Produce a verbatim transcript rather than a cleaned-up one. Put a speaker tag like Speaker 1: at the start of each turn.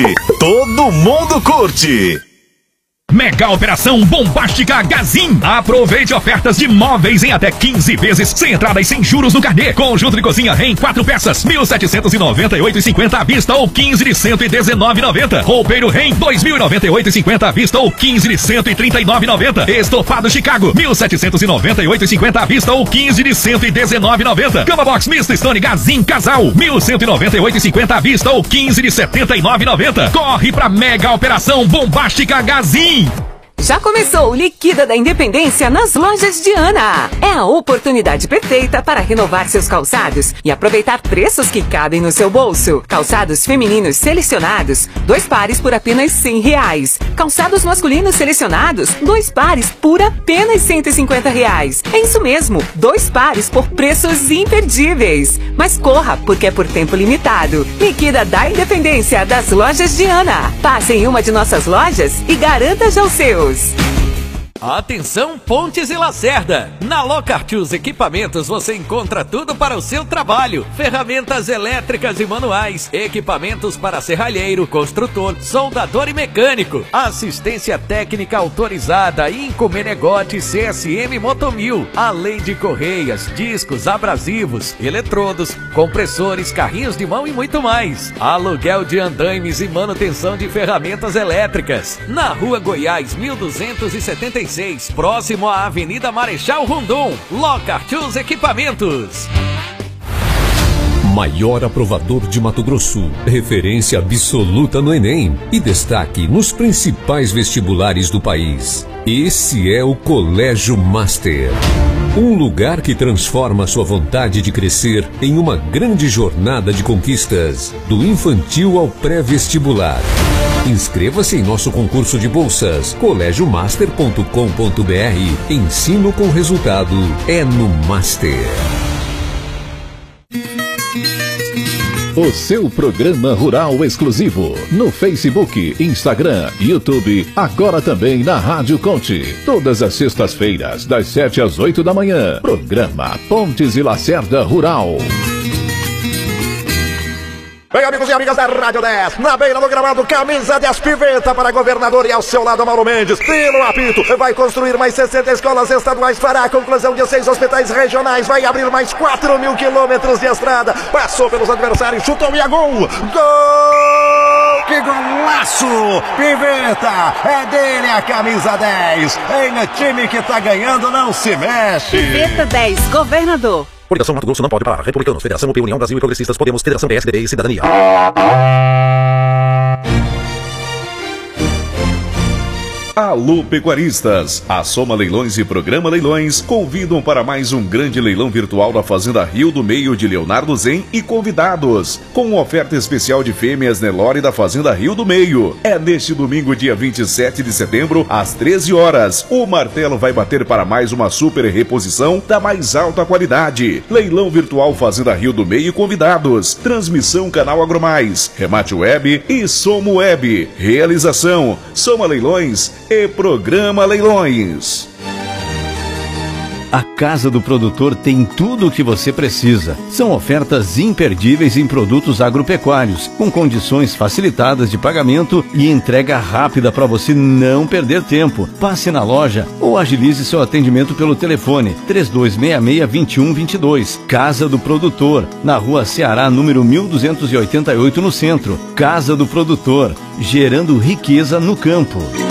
Speaker 1: Todo mundo curte.
Speaker 2: Mega Operação Bombástica Gazin. Aproveite ofertas de móveis em até quinze vezes, sem entrada e sem juros no carnê. Conjunto de cozinha Rem, quatro peças, mil setecentos e noventa e oito reais e cinquenta à vista ou quinze de cento e dezenove reais e noventa centavos. Roupeiro Rem, dois mil e noventa e oito reais e cinquenta à vista ou quinze de cento e trinta e nove reais e noventa centavos. Estofado Chicago, mil setecentos e noventa e oito reais e cinquenta à vista ou quinze de cento e dezenove reais e noventa centavos. Cama Box Misto Stone Gazin Casal, mil cento e noventa e oito reais e cinquenta à vista ou quinze de setenta e nove reais e noventa centavos. Corre pra Mega Operação Bombástica Gazin.
Speaker 3: Já começou o Liquida da Independência nas lojas Diana. É a oportunidade perfeita para renovar seus calçados e aproveitar preços que cabem no seu bolso. Calçados femininos selecionados, dois pares por apenas cem reais. Calçados masculinos selecionados, dois pares por apenas cento e cinquenta reais. É isso mesmo, dois pares por preços imperdíveis. Mas corra, porque é por tempo limitado. Liquida da Independência das lojas Diana. Passe em uma de nossas lojas e garanta já os seus.
Speaker 4: Atenção Pontes e Lacerda! Na Locart Equipamentos você encontra tudo para o seu trabalho. Ferramentas elétricas e manuais, equipamentos para serralheiro, construtor, soldador e mecânico. Assistência técnica autorizada, Inco Menegote C S M Motomil. Além de correias, discos, abrasivos, eletrodos, compressores, carrinhos de mão e muito mais. Aluguel de andaimes e manutenção de ferramentas elétricas. Na Rua Goiás, mil duzentos e setenta e seis, próximo à Avenida Marechal Rondon. Locart Equipamentos.
Speaker 5: Maior aprovador de Mato Grosso, referência absoluta no Enem e destaque nos principais vestibulares do país. Esse é o Colégio Master. Um lugar que transforma sua vontade de crescer em uma grande jornada de conquistas, do infantil ao pré-vestibular. Inscreva-se em nosso concurso de bolsas, colégio master ponto com ponto br. Ensino com resultado é no Master.
Speaker 6: O seu programa rural exclusivo no Facebook, Instagram, YouTube, agora também na Rádio Conte. Todas as sextas-feiras, das sete às oito da manhã. Programa Pontes e Lacerda Rural.
Speaker 7: Bem, amigos e amigas da Rádio dez, na beira do gramado, camisa dez Piveta para governador e ao seu lado Mauro Mendes. Pino apito, vai construir mais sessenta escolas estaduais, fará a conclusão de seis hospitais regionais, vai abrir mais quatro mil quilômetros de estrada. Passou pelos adversários, chutou e a gol! Gol! Que golaço! Piveta, é dele a camisa dez. Em time que tá ganhando, não se mexe.
Speaker 3: Piveta dez, governador.
Speaker 7: Coligação Mato Grosso não pode parar. Republicanos, Federação U P, União Brasil e Progressistas, Podemos, Federação P S D B e Cidadania.
Speaker 6: Alô pecuaristas, a Soma Leilões e Programa Leilões convidam para mais um grande leilão virtual da Fazenda Rio do Meio de Leonardo Zen e convidados, com uma oferta especial de fêmeas Nelore da Fazenda Rio do Meio. É neste domingo, dia vinte e sete de setembro, às treze horas. O martelo vai bater para mais uma super reposição da mais alta qualidade. Leilão virtual Fazenda Rio do Meio e convidados. Transmissão Canal Agromais, Remate Web e Somo Web. Realização Soma Leilões e Programa Leilões.
Speaker 8: A Casa do Produtor tem tudo o que você precisa. São ofertas imperdíveis em produtos agropecuários, com condições facilitadas de pagamento e entrega rápida para você não perder tempo. Passe na loja ou agilize seu atendimento pelo telefone três dois seis seis, dois um dois dois. Casa do Produtor, na Rua Ceará, número mil duzentos e oitenta e oito, no centro. Casa do Produtor, gerando riqueza no campo.